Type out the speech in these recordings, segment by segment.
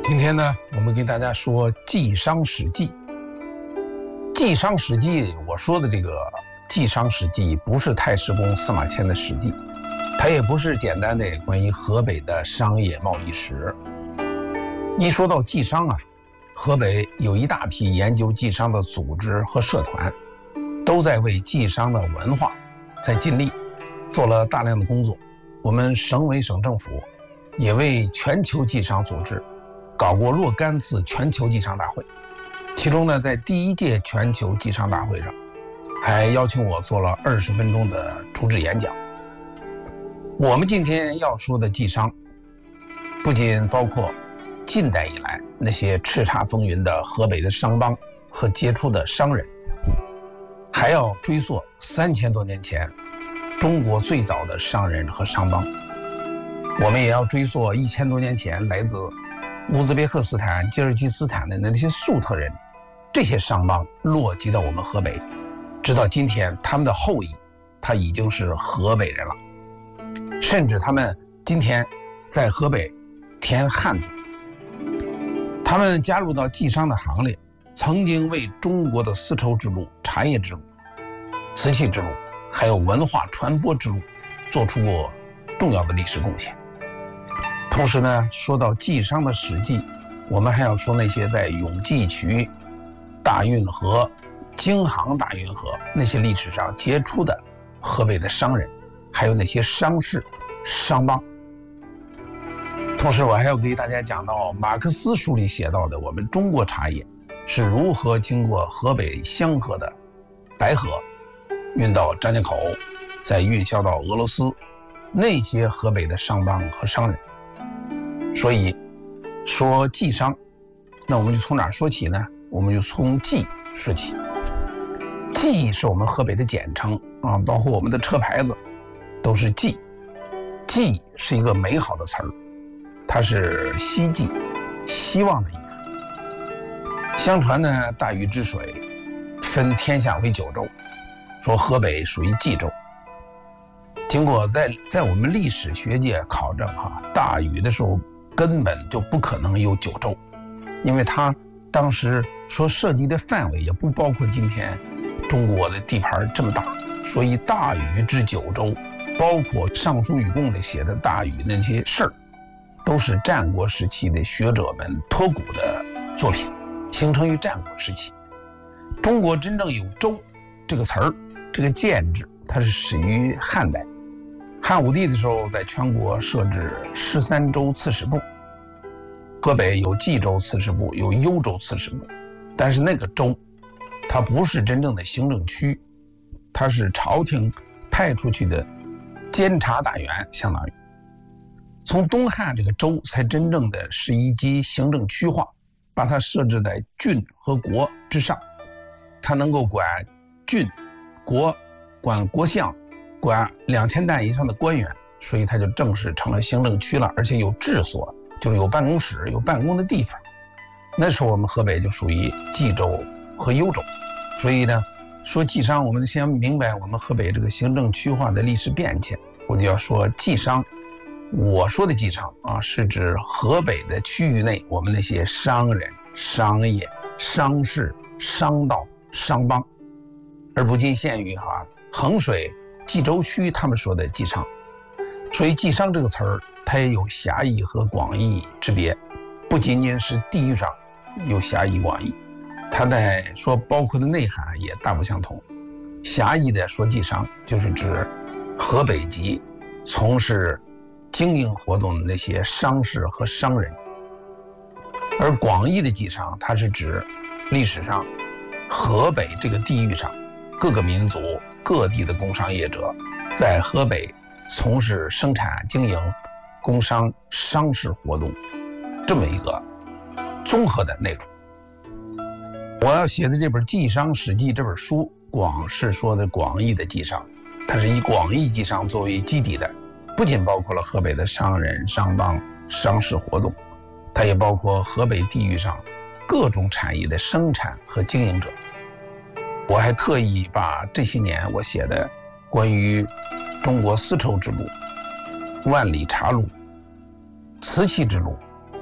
今天呢，我们给大家说《纪商史记》。纪商史记，我说的这个纪商史记，不是太史公司马迁的史记，它也不是简单的关于河北的商业贸易史。一说到纪商啊，河北有一大批研究纪商的组织和社团，都在为纪商的文化在尽力，做了大量的工作。我们省委省政府也为全球纪商组织搞过若干次全球纪商大会，其中呢，在第一届全球纪商大会上，还邀请我做了20分钟的主旨演讲。我们今天要说的纪商，不仅包括近代以来那些叱咤风云的河北的商帮和杰出的商人，还要追溯3000多年前中国最早的商人和商帮。我们也要追溯1000多年前来自乌兹别克斯坦、吉尔吉斯坦的那些粟特人，这些商帮落籍到我们河北，直到今天，他们的后裔他已经是河北人了，甚至他们今天在河北填汉族。他们加入到纪商的行列，曾经为中国的丝绸之路、茶叶之路、瓷器之路，还有文化传播之路做出过重要的历史贡献。同时呢，说到纪商的史记，我们还要说那些在永济渠、大运河、京杭大运河那些历史上杰出的河北的商人，还有那些商事、商帮。同时我还要给大家讲到马克思书里写到的我们中国茶叶是如何经过河北香河的白河运到张家口，再运销到俄罗斯，那些河北的商帮和商人。所以说纪商，那我们就从哪儿说起呢？我们就从纪说起。纪是我们河北的简称啊，包括我们的车牌子都是纪。纪是一个美好的词儿，它是希冀、希望的意思。相传呢，大禹治水，分天下为9州，说河北属于冀州。经过在我们历史学界考证大禹的时候根本就不可能有9州，因为他当时所涉及的范围也不包括今天中国的地盘这么大，所以大禹治9州，包括《尚书禹贡》里写的大禹那些事儿，都是战国时期的学者们托古的作品，形成于战国时期。中国真正有州这个词儿，这个建制，它是始于汉代。汉武帝的时候，在全国设置13州刺史部，河北有冀州刺史部，有幽州刺史部，但是那个州它不是真正的行政区，它是朝廷派出去的监察大员，相当于从东汉这个州才真正的是一级行政区划，把它设置在郡和国之上，它能够管郡、国，管国相，管2000担以上的官员，所以它就正式成了行政区了，而且有治所，就是有办公室、有办公的地方。那时候我们河北就属于冀州和幽州。所以呢，说纪商，我们先明白我们河北这个行政区划的历史变迁。我就要说纪商，我说的纪商啊，是指河北的区域内我们那些商人、商业、商事、商道、商帮，而不仅限于衡水、冀州区他们说的纪商。所以纪商这个词儿，它也有狭义和广义之别，不仅仅是地域上有狭义广义，它在说包括的内涵也大不相同。狭义的说纪商，就是指河北籍从事经营活动的那些商事和商人，而广义的纪商，它是指历史上河北这个地域上各个民族各地的工商业者在河北从事生产经营、工商商事活动这么一个综合的内容。我要写的这本《纪商史记》这本书，广是说的广义的纪商，它是以广义纪商作为基底的，不仅包括了河北的商人、商帮、商事活动，它也包括河北地域上各种产业的生产和经营者。我还特意把这些年我写的关于中国丝绸之路、万里茶路、瓷器之路、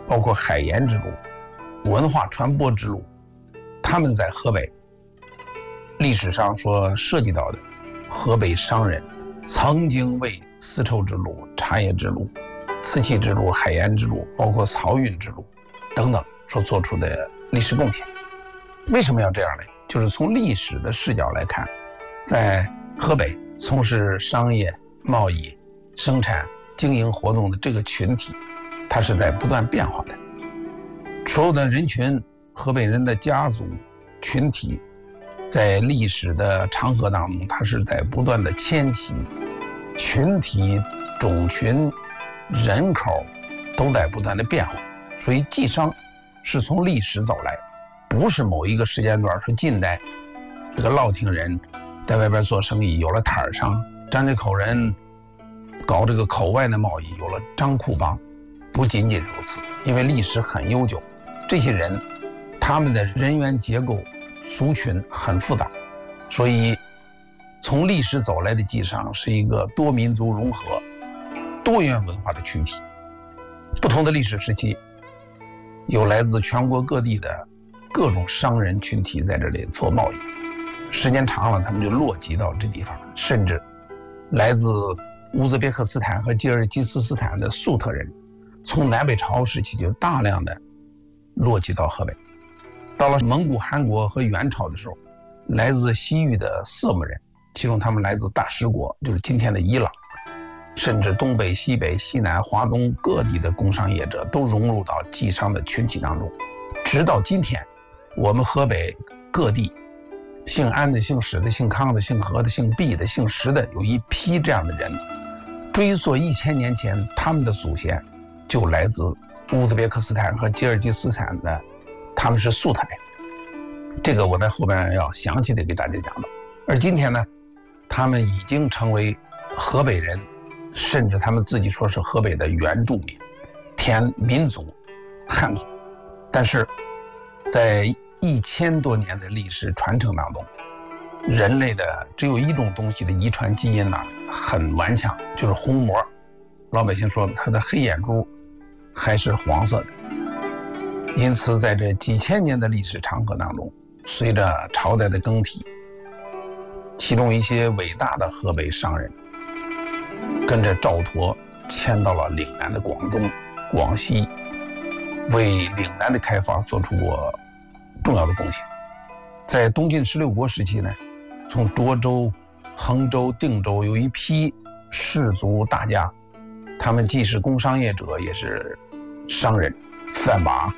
包括海盐之路、文化传播之路，他们在河北历史上所涉及到的河北商人曾经为丝绸之路、茶叶之路、瓷器之路、海盐之路，包括漕运之路等等所做出的历史贡献。为什么要这样呢？就是从历史的视角来看，在河北从事商业、贸易、生产、经营活动的这个群体，它是在不断变化的。所有的人群，河北人的家族群体，在历史的长河当中，它是在不断的迁徙，群体、种群、人口都在不断的变化。所以晋商是从历史走来，不是某一个时间段，说近代这个乐亭人在外边做生意有了摊儿商，张家口人搞这个口外的贸易有了张库帮，不仅仅如此，因为历史很悠久，这些人他们的人员结构族群很复杂，所以从历史走来的晋商是一个多民族融合、多元文化的群体。不同的历史时期，有来自全国各地的各种商人群体在这里做贸易，时间长了，他们就落籍到这地方，甚至来自乌兹别克斯坦和吉尔吉斯斯坦的粟特人，从南北朝时期就大量的落籍到河北。到了蒙古、汗国和元朝的时候，来自西域的色目人，其中他们来自大食国，就是今天的伊朗，甚至东北、西北、西南、华东各地的工商业者都融入到晋商的群体当中。直到今天，我们河北各地姓安的、姓史的、姓康的、姓何的、姓毕的、姓石的，有一批这样的人，追溯1000年前，他们的祖先就来自乌兹别克斯坦和吉尔吉斯斯坦的，他们是粟特人。这个我在后边要详细的给大家讲到。而今天呢，他们已经成为河北人，甚至他们自己说是河北的原住民、田民族、汉族。但是在1000多年的历史传承当中，人类的只有一种东西的遗传基因很顽强，就是虹膜。老百姓说他的黑眼珠还是黄色的。因此在这几千年的历史长河当中，随着朝代的更替，其中一些伟大的河北商人跟着赵佗迁到了岭南的广东、广西，为岭南的开发做出过重要的贡献。在东晋16国时期呢，从涿州、衡州、定州有一批士族大家，他们既是工商业者，也是商人，范拔